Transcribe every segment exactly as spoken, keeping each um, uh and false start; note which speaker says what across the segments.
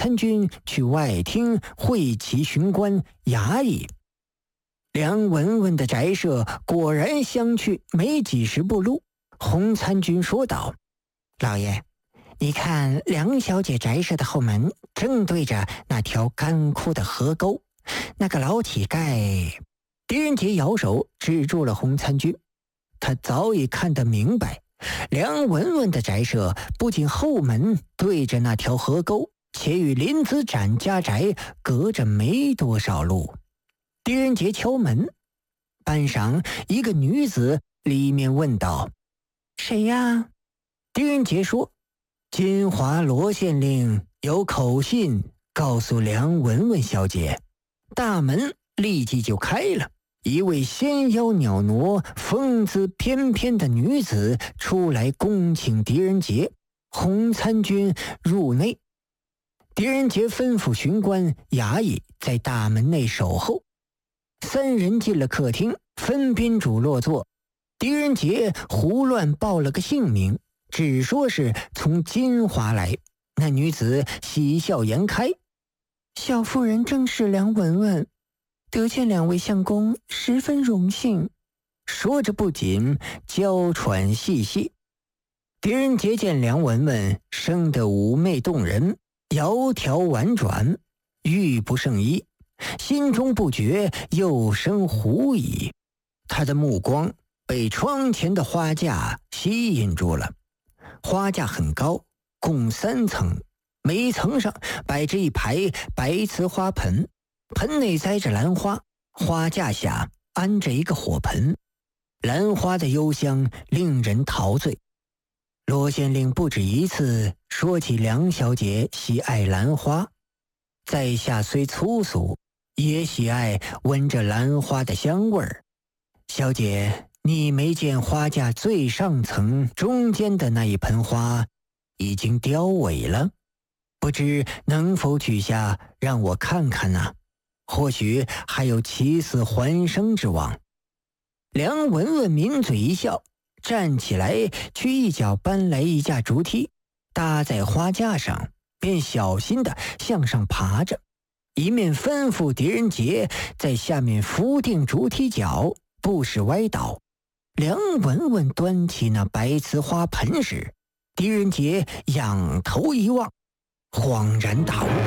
Speaker 1: 参军去外厅会齐巡官衙役。梁文文的宅舍果然相去没几十步路。洪参军说道：“老爷，你看梁小姐宅舍的后门正对着那条干枯的河沟，那个老乞丐。”狄仁杰摇手指住了洪参军，他早已看得明白，梁文文的宅舍不仅后门对着那条河沟，且与林子展家宅隔着没多少路。狄仁杰敲门，半晌，一个女子里面问道：“谁呀？”狄仁杰说：“金华罗县令有口信告诉梁文文小姐。”大门立即就开了，一位纤腰袅娜、风姿翩翩的女子出来恭请狄仁杰、洪参军入内。狄仁杰吩咐巡官衙役在大门内守候。三人进了客厅，分宾主落座。狄仁杰胡乱报了个姓名，只说是从金华来。那女子喜笑颜开：“小妇人正是梁文文，得见两位相公，十分荣幸。”说着不仅娇喘细细。狄仁杰见梁文文生得妩媚动人，窈窕婉转，玉不胜衣，心中不觉又生狐疑。他的目光被窗前的花架吸引住了。花架很高，共三层，每层上摆着一排白瓷花盆，盆内栽着兰花，花架下安着一个火盆，兰花的幽香令人陶醉。罗县令不止一次说起梁小姐喜爱兰花，在下虽粗俗，也喜爱闻着兰花的香味儿。小姐，你没见花架最上层中间的那一盆花已经凋萎了，不知能否取下让我看看呢？或许还有起死还生之望。梁文文抿嘴一笑，站起来去一脚搬来一架竹梯，搭在花架上，便小心地向上爬着，一面吩咐狄仁杰在下面扶定竹梯脚，不使歪倒。梁文文端起那白瓷花盆时，狄仁杰仰头一望，恍然大悟。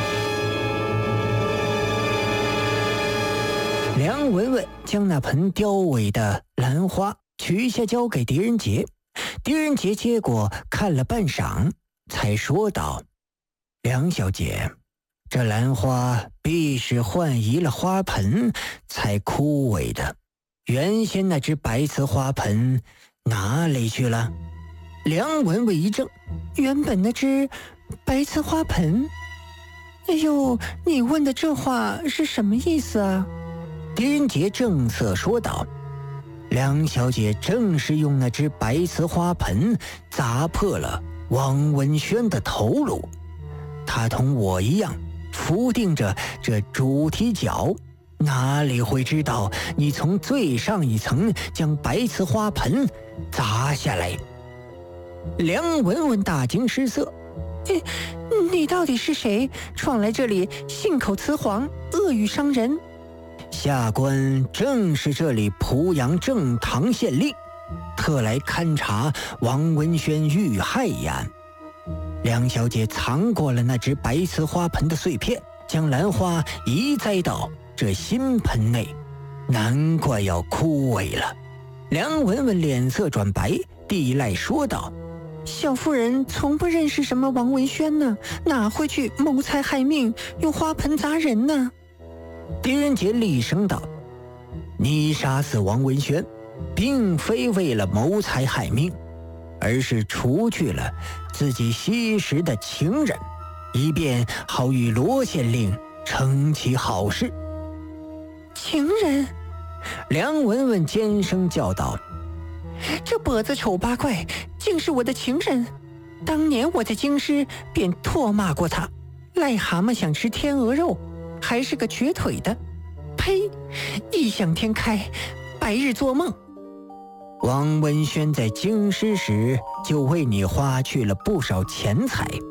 Speaker 1: 梁文文将那盆凋萎的兰花取下交给狄仁杰，狄仁杰接过看了半晌，才说道：“梁小姐，这兰花必是换移了花盆才枯萎的，原先那只白瓷花盆哪里去了？”梁文文一怔，原本那只白瓷花盆？哎呦，你问的这话是什么意思啊？狄仁杰正色说道：“梁小姐正是用那只白瓷花盆砸破了王文轩的头颅，她同我一样扶定着这主题脚，哪里会知道你从最上一层将白瓷花盆砸下来？”梁文文大惊失色：“你你到底是谁？闯来这里信口雌黄，恶语伤人？”下官正是这里濮阳正堂县令，特来勘察王文轩遇害一案。梁小姐藏过了那只白瓷花盆的碎片，将兰花移栽到这新盆内，难怪要枯萎了。梁文文脸色转白，地赖说道：“小妇人从不认识什么王文轩呢，哪会去谋财害命，用花盆砸人呢？”狄仁杰厉声道：“你杀死王文轩，并非为了谋财害命，而是除去了自己惜时的情人，以便好与罗县令成其好事。”情人？梁文文尖声叫道：“这跛子丑八怪竟是我的情人！当年我在京师便唾骂过他，癞蛤蟆想吃天鹅肉，还是个瘸腿的，呸！异想天开，白日做梦。王文轩在京师时就为你花去了不少钱财，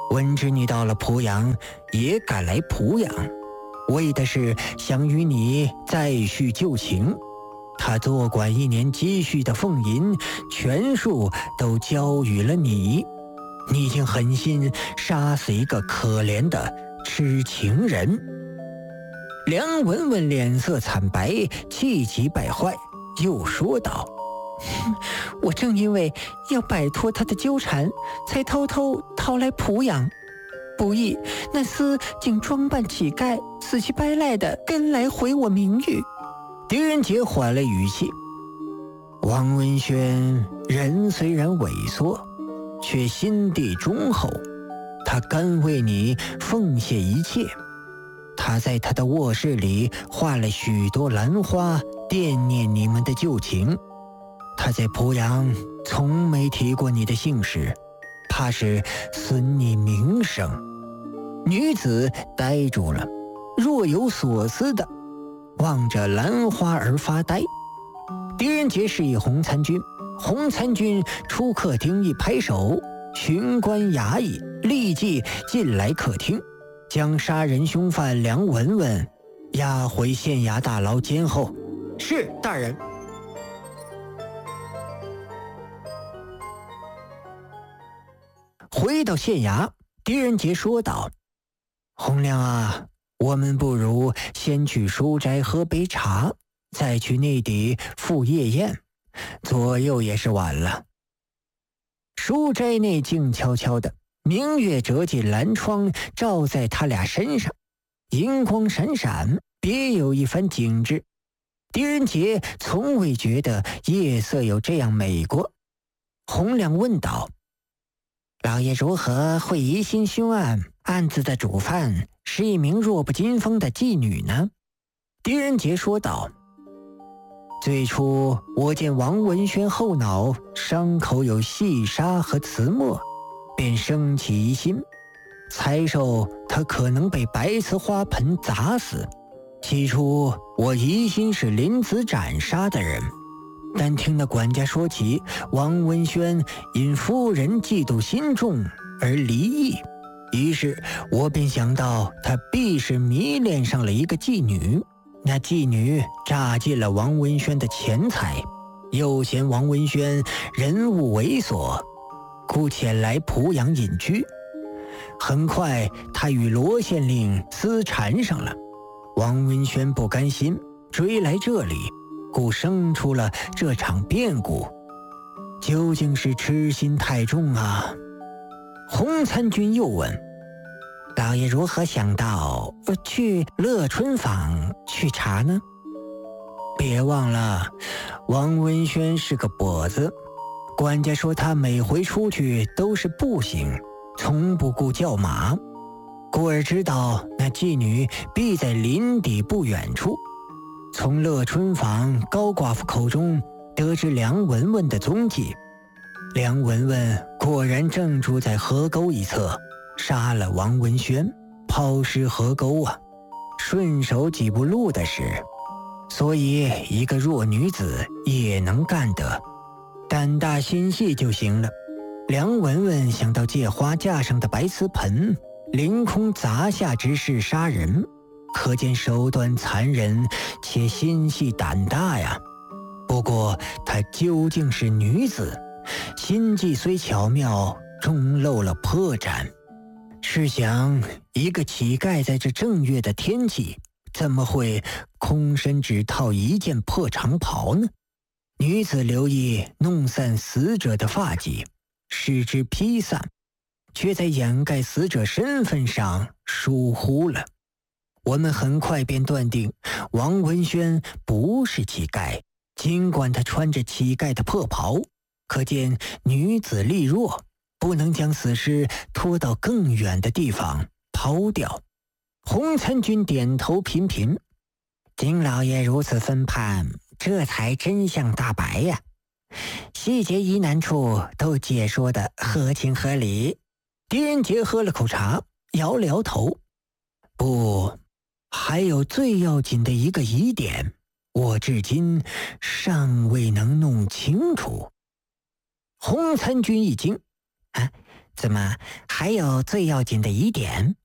Speaker 1: 闻知你到了濮阳，也赶来濮阳，为的是想与你再续旧情。他多管一年积蓄的俸银，全数都交予了你。你竟狠心杀死一个可怜的痴情人。”梁文文脸色惨白，气急败坏，又说道：“我正因为要摆脱他的纠缠，才偷偷逃来濮阳，不意那厮竟装扮乞丐，死乞白赖的跟来毁我名誉。”狄仁杰缓了语气：“王文轩人虽然萎缩，却心地忠厚，他甘为你奉献一切。他在他的卧室里画了许多兰花，惦念你们的旧情。他在濮阳从没提过你的姓氏，怕是损你名声。”女子呆住了，若有所思的望着兰花而发呆。狄仁杰示意洪参军，洪参军出客厅一拍手，巡官衙役立即进来客厅，将杀人凶犯梁文文押回县衙大牢监候。是大人。回到县衙，狄仁杰说道：“洪亮啊，我们不如先去书斋喝杯茶，再去内邸赴夜宴，左右也是晚了。”书斋内静悄悄的，明月折进蓝窗，照在他俩身上，银光闪闪，别有一番景致。狄仁杰从未觉得夜色有这样美过。洪亮问道：“老爷如何会疑心凶案？案子的主犯是一名弱不禁风的妓女呢？”狄仁杰说道：“最初我见王文轩后脑伤口有细沙和瓷墨，便生起疑心，猜受他可能被白瓷花盆砸死。起初我疑心是林子斩杀的人，但听那管家说起王文轩因夫人嫉妒心重而离异，于是我便想到他必是迷恋上了一个妓女。那妓女榨尽了王文轩的钱财，又嫌王文轩人物猥琐，故前来濮阳隐居。很快他与罗县令私缠上了，王文轩不甘心，追来这里，故生出了这场变故。究竟是痴心太重啊。”洪参军又问：“老爷如何想到去乐春坊去查呢？”“别忘了，王文轩是个跛子，管家说他每回出去都是步行，从不顾叫马。故而知道那妓女必在林底不远处。从乐春坊高寡妇口中得知梁文文的踪迹，梁文文果然正住在河沟一侧，杀了王文轩，抛尸河沟啊，顺手几步路的事，所以一个弱女子也能干得，胆大心细就行了。梁文文想到借花架上的白瓷盆凌空砸下之事杀人，可见手段残忍且心细胆大呀。不过她究竟是女子，心计虽巧妙，终露了破绽。试想，一个乞丐在这正月的天气，怎么会空身只套一件破长袍呢？女子留意弄散死者的发髻，使之披散，却在掩盖死者身份上疏忽了。我们很快便断定王文轩不是乞丐，尽管他穿着乞丐的破袍，可见女子力弱，不能将死尸拖到更远的地方抛掉。洪参军点头频频：“金老爷如此分判，这才真相大白呀，细节疑难处都解说得合情合理。”狄仁杰喝了口茶，摇了摇头：“不，还有最要紧的一个疑点，我至今尚未能弄清楚。”洪参军一惊：“啊， 怎么还有最要紧的疑点？